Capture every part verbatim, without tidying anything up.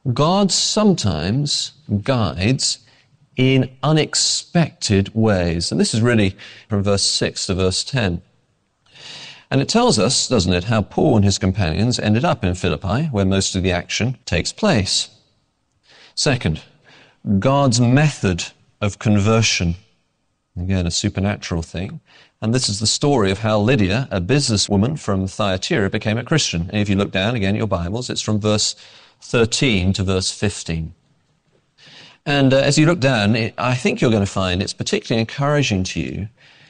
God sometimes guides in unexpected ways. And this is really from verse six to verse ten. And it tells us, doesn't it, how Paul and his companions ended up in Philippi, where most of the action takes place. Second, God's method of conversion. Again, a supernatural thing. And this is the story of how Lydia, a businesswoman from Thyatira, became a Christian. And if you look down again in your Bibles, it's from verse thirteen to verse fifteen. And uh, as you look down, it, I think you're going to find it's particularly encouraging to you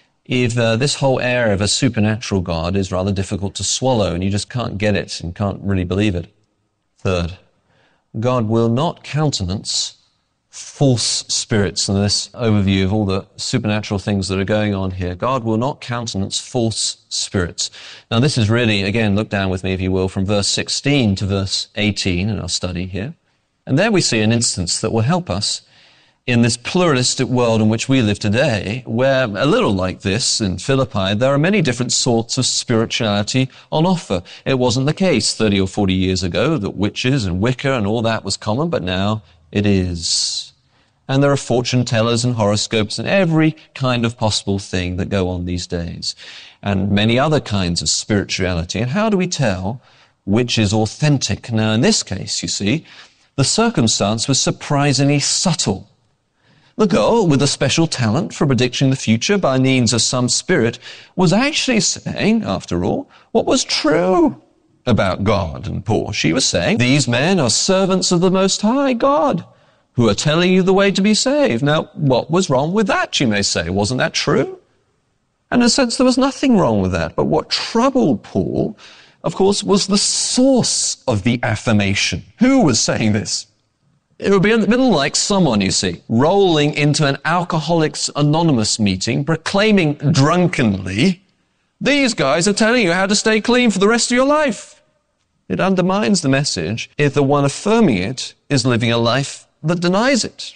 if uh, this whole area of a supernatural God is rather difficult to swallow and you just can't get it and can't really believe it. Third, God will not countenance false spirits. In this overview of all the supernatural things that are going on here, God will not countenance false spirits. Now this is really, again, look down with me if you will, from verse sixteen to verse eighteen in our study here. And there we see an instance that will help us in this pluralistic world in which we live today, where a little like this in Philippi, there are many different sorts of spirituality on offer. It wasn't the case thirty or forty years ago that witches and Wicca and all that was common, but now it is. And there are fortune tellers and horoscopes and every kind of possible thing that go on these days, and many other kinds of spirituality. And how do we tell which is authentic? Now, in this case, you see, the circumstance was surprisingly subtle. The girl with a special talent for predicting the future by means of some spirit was actually saying, after all, what was true about God and Paul. She was saying, these men are servants of the Most High God who are telling you the way to be saved. Now, what was wrong with that, you may say? Wasn't that true? And in a sense, there was nothing wrong with that. But what troubled Paul, of course, was the source of the affirmation. Who was saying this? It would be a little like someone, you see, rolling into an Alcoholics Anonymous meeting, proclaiming drunkenly, these guys are telling you how to stay clean for the rest of your life. It undermines the message if the one affirming it is living a life that denies it.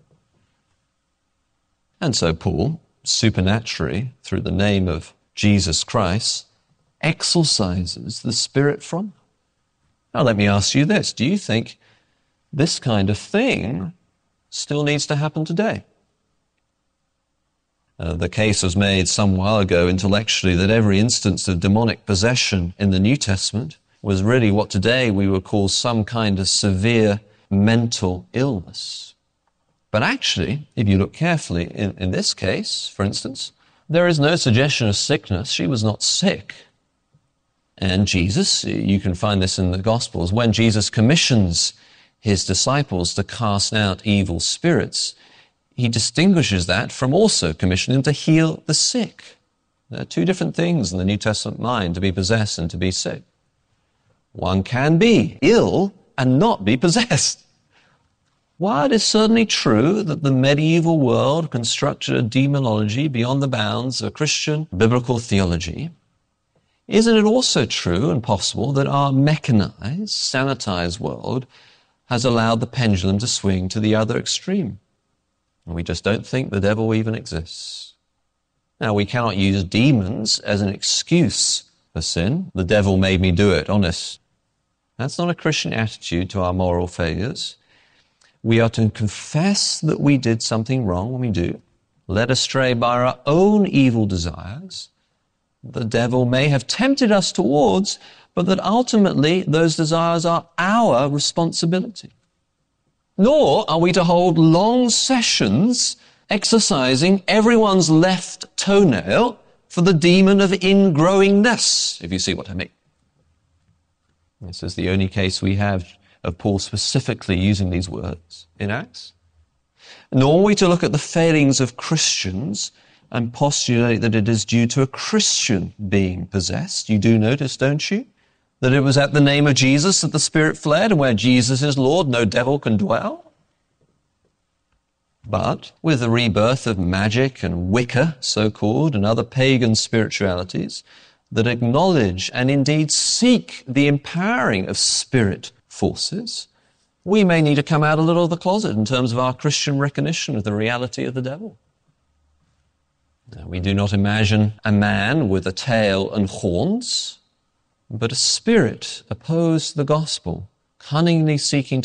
And so Paul, supernaturally, through the name of Jesus Christ, exorcises the spirit from them. Now let me ask you this. Do you think this kind of thing still needs to happen today? Uh, the case was made some while ago intellectually that every instance of demonic possession in the New Testament was really what today we would call some kind of severe mental illness. But actually, if you look carefully, in, in this case, for instance, there is no suggestion of sickness. She was not sick. And Jesus, you can find this in the Gospels, when Jesus commissions his disciples to cast out evil spirits, he distinguishes that from also commissioning them to heal the sick. There are two different things in the New Testament mind, to be possessed and to be sick. One can be ill and not be possessed. While it is certainly true that the medieval world constructed a demonology beyond the bounds of Christian biblical theology, isn't it also true and possible that our mechanized, sanitized world has allowed the pendulum to swing to the other extreme? And we just don't think the devil even exists. Now, we cannot use demons as an excuse for sin. The devil made me do it, honest. That's not a Christian attitude to our moral failures. We are to confess that we did something wrong when we do, led astray by our own evil desires. The devil may have tempted us towards, but that ultimately those desires are our responsibility. Nor are we to hold long sessions exercising everyone's left toenail for the demon of ingrowingness, if you see what I mean. This is the only case we have of Paul specifically using these words in Acts. Nor are we to look at the failings of Christians and postulate that it is due to a Christian being possessed. You do notice, don't you, that it was at the name of Jesus that the spirit fled, and where Jesus is Lord, no devil can dwell? But with the rebirth of magic and Wicca, so-called, and other pagan spiritualities that acknowledge and indeed seek the empowering of spirit forces, we may need to come out a little of the closet in terms of our Christian recognition of the reality of the devil. Now, we do not imagine a man with a tail and horns, but a spirit opposed to the gospel, cunningly seeking to